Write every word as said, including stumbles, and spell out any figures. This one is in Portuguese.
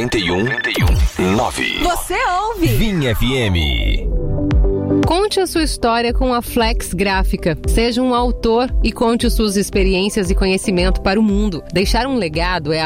noventa e um, nove. Você ouve Vim F M. Conte a sua história com a Flex Gráfica. Seja um autor e conte suas experiências e conhecimento para o mundo. Deixar um legado é